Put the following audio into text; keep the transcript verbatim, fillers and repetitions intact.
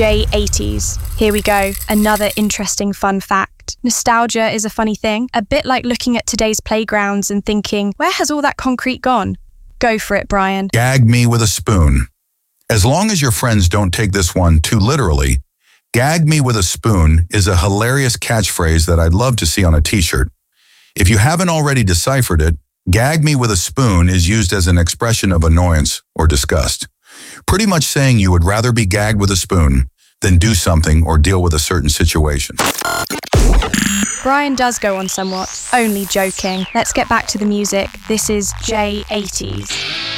J eighties. Here we go, another interesting fun fact. Nostalgia is a funny thing, a bit like looking at today's playgrounds and thinking, where has all that concrete gone? Go for it, Brian. Gag me with a spoon. As long as your friends don't take this one too literally, gag me with a spoon is a hilarious catchphrase that I'd love to see on a t-shirt. If you haven't already deciphered it, gag me with a spoon is used as an expression of annoyance or disgust. Pretty much saying you would rather be gagged with a spoon than do something or deal with a certain situation. Brian does go on somewhat. Only joking. Let's get back to the music. This is J eighties.